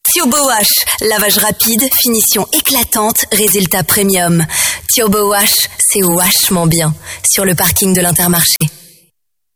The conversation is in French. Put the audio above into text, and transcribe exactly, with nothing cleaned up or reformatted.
Turbo Wash, lavage rapide, finition éclatante, résultat premium. Turbo Wash, c'est vachement bien. Sur le parking de l'Intermarché.